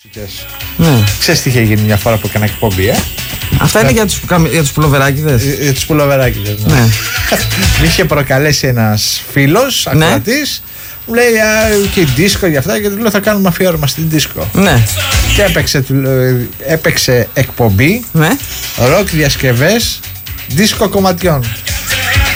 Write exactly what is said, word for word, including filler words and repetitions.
Ναι. Ξέρεις τι είχε γίνει μια φορά που έκανα εκπομπή, ε? Αυτά είναι για τους, για τους πουλοβεράκηδες. Για, για τους πουλοβεράκηδες, ναι. Ναι. Με είχε προκαλέσει ένας φίλος, ακροατής, μου λέει α, και δίσκο για αυτά, και του λέω θα κάνουμε αφιέρωμα στην δίσκο. Ναι. Και έπαιξε, έπαιξε εκπομπή, ναι. ροκ διασκευές, δίσκο κομματιών.